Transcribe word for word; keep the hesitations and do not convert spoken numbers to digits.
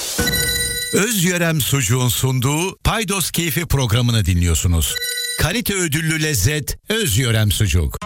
Özyörem Sucuğun sunduğu Paydos Keyfi programını dinliyorsunuz. Kalite ödüllü lezzet Özyörem Sucuk.